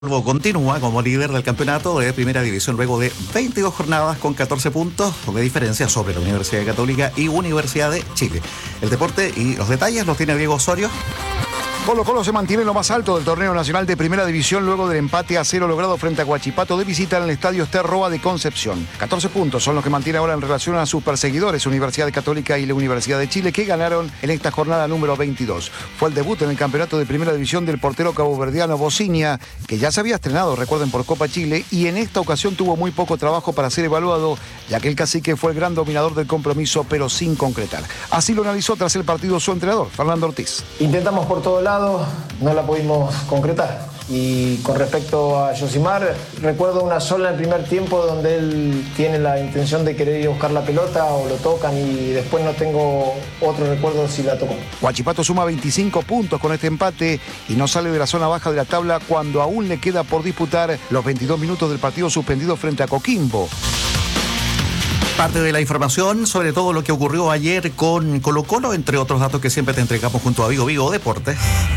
Luego continúa como líder del campeonato de Primera División luego de 22 jornadas con 14 puntos de diferencia sobre la Universidad Católica y Universidad de Chile. El deporte y los detalles los tiene Diego Osorio. Colo-Colo se mantiene en lo más alto del torneo nacional de Primera División luego del empate a 0 logrado frente a Huachipato de visita en el estadio Sterroa de Concepción. 14 puntos son los que mantiene ahora en relación a sus perseguidores, Universidad Católica y la Universidad de Chile, que ganaron en esta jornada número 22. Fue el debut en el campeonato de Primera División del portero caboverdiano Bocinia, que ya se había estrenado, recuerden, por Copa Chile, y en esta ocasión tuvo muy poco trabajo para ser evaluado, ya que el cacique fue el gran dominador del compromiso, pero sin concretar. Así lo analizó tras el partido su entrenador, Fernando Ortiz. Intentamos por todos lados, no la pudimos concretar. Y con respecto a Yosimar, recuerdo una sola en el primer tiempo donde él tiene la intención de querer ir a buscar la pelota o lo tocan y después no tengo otro recuerdo si la tocó. Huachipato suma 25 puntos con este empate y no sale de la zona baja de la tabla cuando aún le queda por disputar los 22 minutos del partido suspendido frente a Coquimbo. Parte de la información sobre todo lo que ocurrió ayer con Colo-Colo, entre otros datos que siempre te entregamos junto a Vigo Deportes.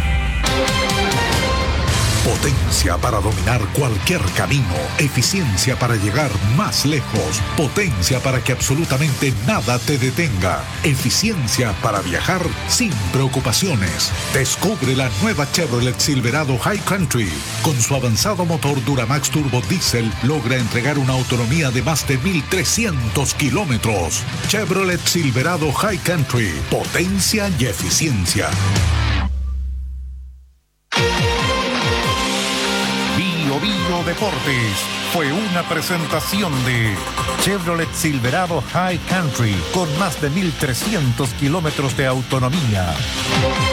Potencia para dominar cualquier camino, eficiencia para llegar más lejos, potencia para que absolutamente nada te detenga, eficiencia para viajar sin preocupaciones. Descubre la nueva Chevrolet Silverado High Country. Con su avanzado motor Duramax Turbo Diesel logra entregar una autonomía de más de 1.300 kilómetros. Chevrolet Silverado High Country, potencia y eficiencia. Bio Deportes fue una presentación de Chevrolet Silverado High Country con más de 1.300 kilómetros de autonomía.